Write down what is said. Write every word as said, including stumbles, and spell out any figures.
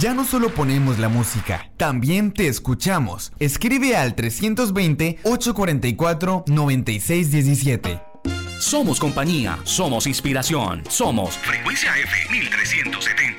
Ya no solo ponemos la música, también te escuchamos. Escribe al trescientos veinte, ochocientos cuarenta y cuatro, noventa y seis diecisiete. Somos compañía, somos inspiración, somos Frecuencia F mil trescientos setenta.